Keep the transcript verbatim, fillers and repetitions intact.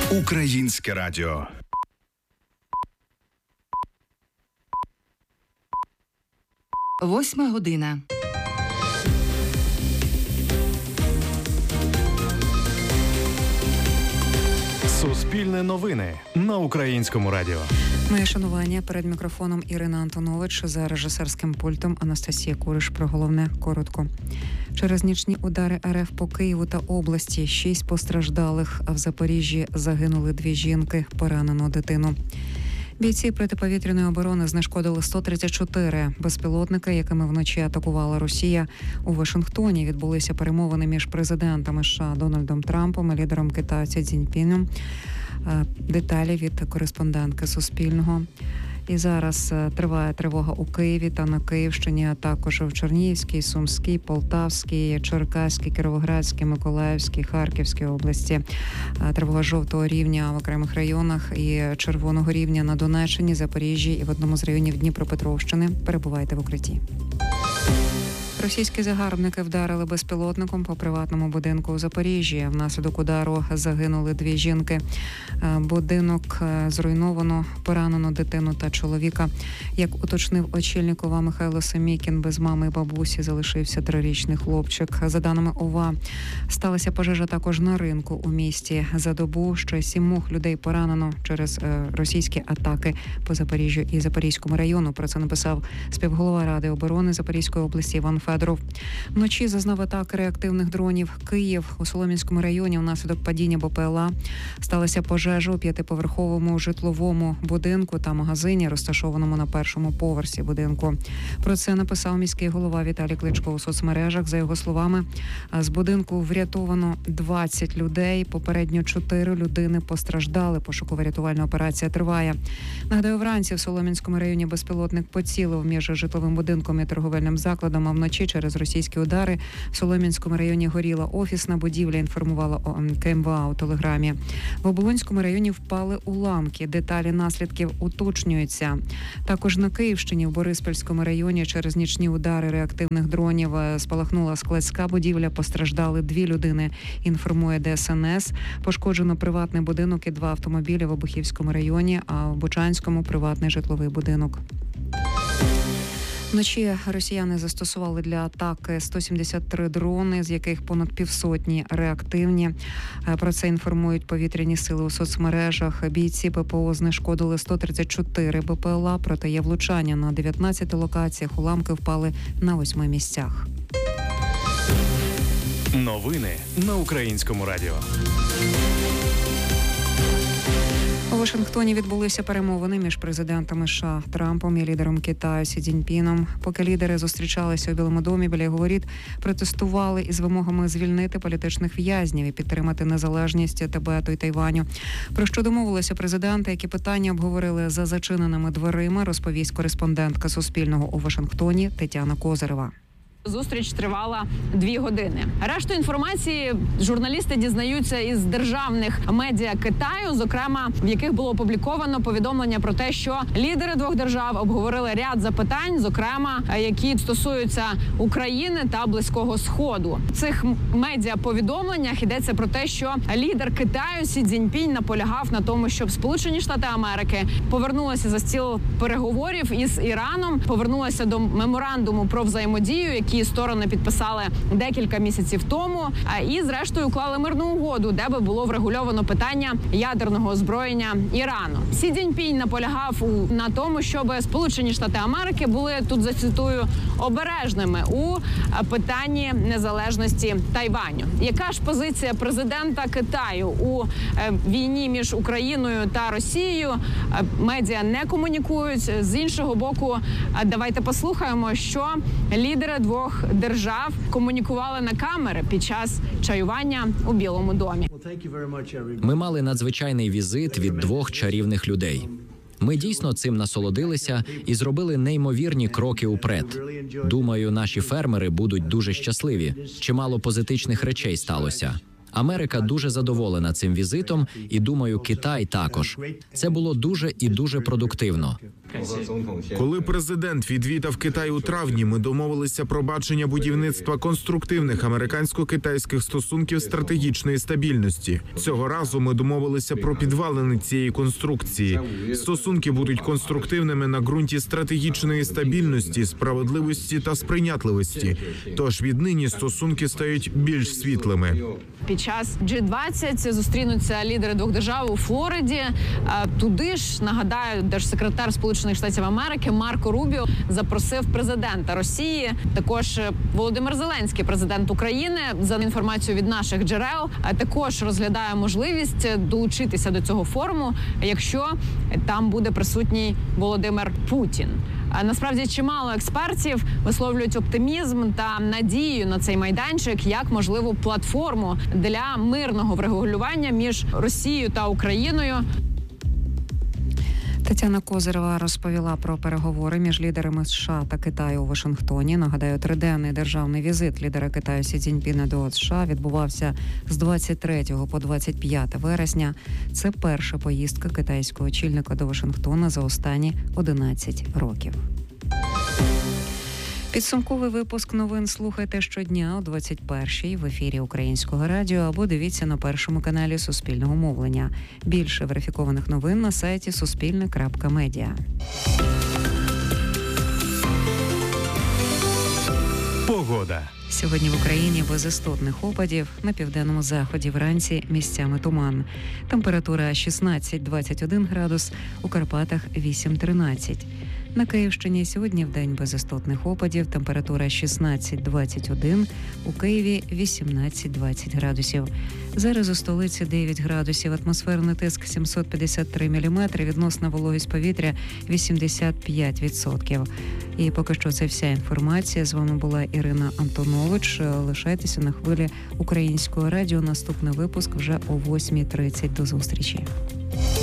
Українське радіо. Восьма година. Суспільне новини на Українському радіо. Моє шанування. Перед мікрофоном Ірина Антонович, за режисерським пультом Анастасія Куриш. Про головне коротко. Через нічні удари РФ по Києву та області шість постраждалих, а в Запоріжжі загинули дві жінки, поранено дитину. Бійці протиповітряної оборони знешкодили сто тридцять чотири безпілотники, якими вночі атакувала Росія. У Вашингтоні відбулися перемовини між президентами США Дональдом Трампом і лідером Китаю Сі Цзіньпінем. Деталі від кореспондентки Суспільного. І зараз триває тривога у Києві та на Київщині, а також в Чернігівській, Сумській, Полтавській, Черкаській, Кіровоградській, Миколаївській, Харківській області. Тривога жовтого рівня в окремих районах і червоного рівня на Донеччині, Запоріжжі і в одному з районів Дніпропетровщини. Перебувайте в укритті. Російські загарбники вдарили безпілотником по приватному будинку у Запоріжжі. Внаслідок удару загинули дві жінки. Будинок зруйновано, поранено дитину та чоловіка. Як уточнив очільник ОВА Михайло Семікін, без мами і бабусі залишився трирічний хлопчик. За даними ОВА, сталася пожежа також на ринку у місті. За добу ще сімох людей поранено через російські атаки по Запоріжжю і Запорізькому району. Про це написав співголова Ради оборони Запорізької області Іван Федоров. Вночі зазнав атаки реактивних дронів Київ. У Солом'янському районі внаслідок падіння БПЛА сталася пожежа у п'ятиповерховому житловому будинку та магазині, розташованому на першому поверсі будинку. Про це написав міський голова Віталій Кличко у соцмережах. За його словами, з будинку врятовано двадцять людей. Попередньо чотири людини постраждали. Пошуково-рятувальна операція триває. Нагадаю, вранці в Солом'янському районі безпілотник поцілив між житловим будинком і торговельним закладом, а вночі через російські удари в Солом'янському районі горіла офісна будівля, інформувала КМВА у телеграмі. В Оболонському районі впали уламки. Деталі наслідків уточнюються. Також на Київщині в Бориспільському районі через нічні удари реактивних дронів спалахнула складська будівля. Постраждали дві людини, інформує Д С Н С. Пошкоджено приватний будинок і два автомобілі в Обухівському районі, а в Бучанському – приватний житловий будинок. Вночі росіяни застосували для атаки сто сімдесят три дрони, з яких понад півсотні реактивні. Про це інформують повітряні сили у соцмережах. Бійці П П О знешкодили сто тридцять чотири Б П Л А, проте є влучання на дев'ятнадцяти локаціях. Уламки впали на восьми місцях. Новини на Українському радіо. У Вашингтоні відбулися перемовини між президентами США Трампом і лідером Китаю Сі Цзіньпіном. Поки лідери зустрічалися у Білому домі, біля його воріт протестували із вимогами звільнити політичних в'язнів і підтримати незалежність Тибету і Тайваню. Про що домовилися президенти, які питання обговорили за зачиненими дверима, розповість кореспондентка Суспільного у Вашингтоні Тетяна Козирева. Зустріч тривала дві години. Решту інформації журналісти дізнаються із державних медіа Китаю, зокрема, в яких було опубліковано повідомлення про те, що лідери двох держав обговорили ряд запитань, зокрема, які стосуються України та Близького Сходу. В цих медіа-повідомленнях йдеться про те, що лідер Китаю Сі Цзіньпінь наполягав на тому, щоб Сполучені Штати Америки повернулися за стіл переговорів із Іраном, повернулися до меморандуму про взаємодію, які сторони підписали декілька місяців тому, і зрештою уклали мирну угоду, де би було врегульовано питання ядерного озброєння Ірану. Сі Цзіньпінь наполягав на тому, щоб Сполучені Штати Америки були, тут зацитую, обережними у питанні незалежності Тайваню. Яка ж позиція президента Китаю у війні між Україною та Росією? Медіа не комунікують. З іншого боку, давайте послухаємо, що лідери двох держав комунікували на камери під час чаювання у Білому домі. Ми мали надзвичайний візит від двох чарівних людей. Ми дійсно цим насолодилися і зробили неймовірні кроки уперед. Думаю, наші фермери будуть дуже щасливі. Чимало позитичних речей сталося. Америка дуже задоволена цим візитом і, думаю, Китай також. Це було дуже і дуже продуктивно. Коли президент відвідав Китай у травні, ми домовилися про бачення будівництва конструктивних американсько-китайських стосунків стратегічної стабільності. Цього разу ми домовилися про підвалини цієї конструкції. Стосунки будуть конструктивними на ґрунті стратегічної стабільності, справедливості та сприйнятливості. Тож віднині стосунки стають більш світлими. Під час джі двадцять зустрінуться лідери двох держав у Флориді. Туди ж, нагадаю, держсекретар Сполучених Штатів Америки Марко Рубіо запросив президента Росії, також Володимир Зеленський, президент України, за інформацією від наших джерел, також розглядає можливість долучитися до цього форуму, якщо там буде присутній Володимир Путін. Насправді, чимало експертів висловлюють оптимізм та надію на цей майданчик як можливу платформу для мирного врегулювання між Росією та Україною. Тетяна Козирова розповіла про переговори між лідерами США та Китаю у Вашингтоні. Нагадаю, триденний державний візит лідера Китаю Сі Цзіньпіна до США відбувався з двадцять третього по двадцять п'яте вересня. Це перша поїздка китайського очільника до Вашингтона за останні одинадцять років. Підсумковий випуск новин слухайте щодня о двадцять першій в ефірі Українського радіо або дивіться на першому каналі Суспільного мовлення. Більше верифікованих новин на сайті суспільне крапка медіа. Погода. Сьогодні в Україні без істотних опадів. На південному заході вранці місцями туман. Температура шістнадцять - двадцять один градус, у Карпатах вісім - тринадцять. На Київщині сьогодні вдень без істотних опадів. Температура шістнадцять - двадцять один, у Києві вісімнадцять - двадцять градусів. Зараз у столиці дев'ять градусів, атмосферний тиск сімсот п'ятдесят три міліметри, відносна вологість повітря вісімдесят п'ять відсотків. І поки що це вся інформація. З вами була Ірина Антонович. Лишайтеся на хвилі Українського радіо. Наступний випуск вже о восьмій тридцять. До зустрічі.